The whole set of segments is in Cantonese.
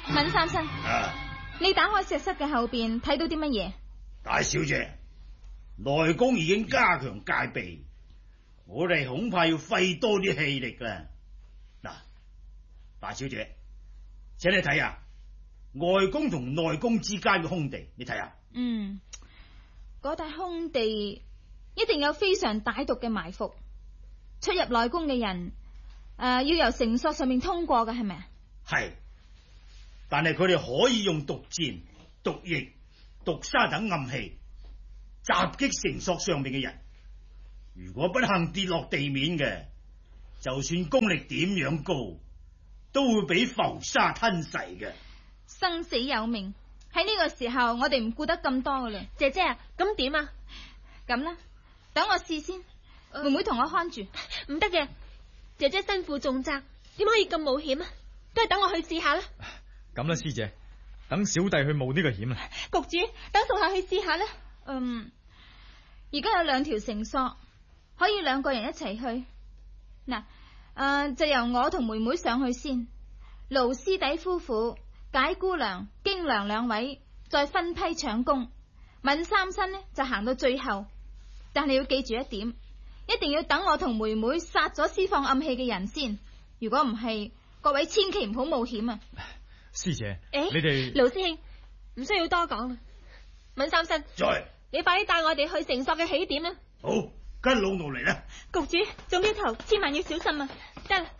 閔三生，你打開石室嘅後邊睇到啲乜嘢？ 大小姐，內宮已經加強戒備，我哋恐怕要費多啲氣力啦。嗱，大小姐，請你睇下外宮同內宮之間嘅空地，你睇下。 嗰笪空地一定有非常歹毒嘅埋伏，出入內宮嘅人要由繩索上面通過嘅，係咪啊？ 係，但係佢哋可以用毒箭、毒液、毒沙等暗器襲擊繩索上面嘅人。如果不幸跌落地面嘅，就算功力點樣高，都會俾浮沙吞噬嘅。 生死有命，喺呢個時候我哋唔顧得咁多噶啦。 姐姐啊，咁點啊？ 咁啦，等我試先，妹妹同我看住。 唔得嘅，姐姐身負重責，點可以咁冒險啊？都係等我去試下啦。 咁啦，師姐，等小弟去冒呢個險啦。 局主，等屬下去試下啦。而家有2條繩索，可以2個人一齊去。嗱，就由我同妹妹上去先，盧師弟夫婦、解姑娘、京娘2位再分批搶功。閔三生呢就行到最後，但係要記住一點，一定要等我同妹妹殺咗施放暗器嘅人先。如果唔係，各位千祈唔好冒險啊！ 師姐，你哋盧師兄唔需要多講啦。閔三生，你快啲帶我哋去繩索嘅起點啦。 好，跟老奴嚟啦。 局主，做標頭千萬要小心啊！ 得啦，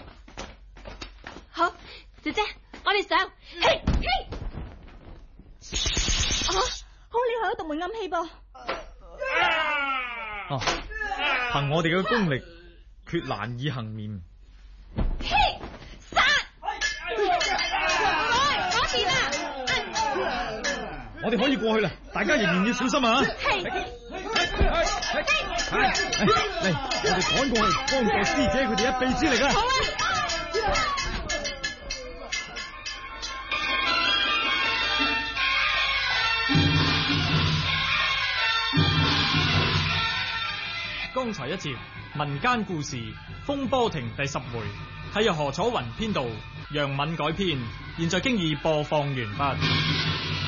好，姐姐，我哋上。嘿， 好厲害嘅獨門暗器噃！ 憑我哋嘅功力，決難以幸免。 殺！嗰邊啊！ 我哋可以過去啦，大家仍然要小心啊！嚟，我哋趕過去幫助師姐佢哋一臂之力啊！ 好啊！ 剛才一節民間故事《風波亭》第10回，係由何楚雲編導，楊敏改編，現在經已播放完畢。